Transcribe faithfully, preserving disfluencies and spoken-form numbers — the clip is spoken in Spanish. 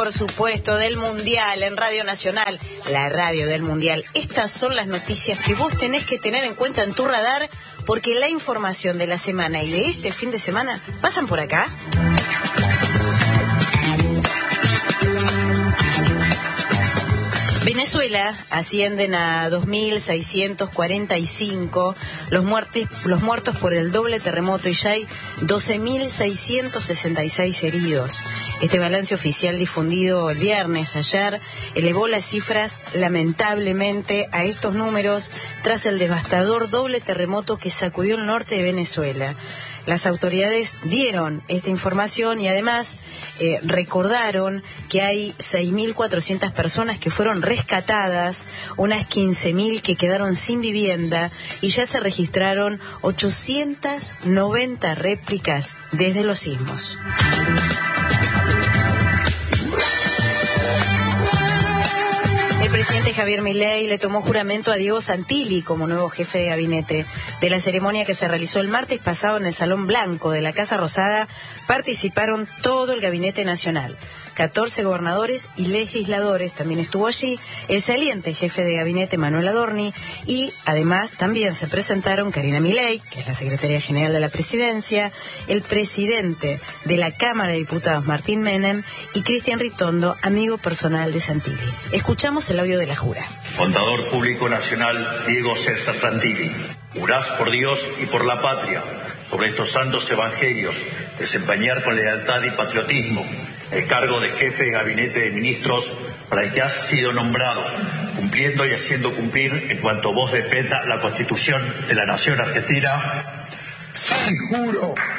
por supuesto, del Mundial en Radio Nacional, la radio del Mundial. Estas son las noticias que vos tenés que tener en cuenta en tu radar, porque la información de la semana y de este fin de semana pasan por acá. Venezuela ascienden a dos mil seiscientos cuarenta y cinco los, muertes, los muertos por el doble terremoto y ya hay doce mil seiscientos sesenta y seis heridos. Este balance oficial difundido el viernes ayer elevó las cifras lamentablemente a estos números tras el devastador doble terremoto que sacudió el norte de Venezuela. Las autoridades dieron esta información y además eh, recordaron que hay seis mil cuatrocientas personas que fueron rescatadas, unas quince mil que quedaron sin vivienda y ya se registraron ochocientas noventa réplicas desde los sismos. El presidente Javier Milei le tomó juramento a Diego Santilli como nuevo jefe de gabinete. De la ceremonia que se realizó el martes pasado en el Salón Blanco de la Casa Rosada, participaron todo el gabinete nacional. catorce gobernadores y legisladores, también estuvo allí el saliente jefe de gabinete Manuel Adorni y además también se presentaron Karina Milei, que es la secretaria general de la presidencia, el presidente de la Cámara de Diputados Martín Menem y Cristian Ritondo, amigo personal de Santilli. Escuchamos el audio de la jura. Contador Público Nacional Diego César Santilli, jurás por Dios y por la patria, sobre estos santos evangelios, desempeñar con lealtad y patriotismo el cargo de jefe de gabinete de ministros para el que has sido nombrado, cumpliendo y haciendo cumplir en cuanto vos dependa la Constitución de la Nación Argentina. Sí, juro.